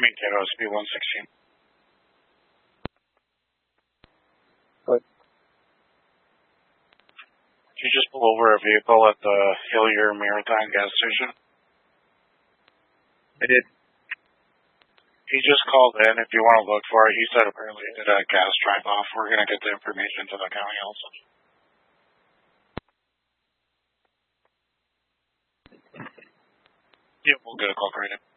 Mankato SB 116. Good. Did you just pull over a vehicle at the Hillier Maritime gas station? I did. He just called in. If you want to look for it, he said apparently he did a gas drive-off. We're going to get the information to the county also. Yeah, we'll get a call right in.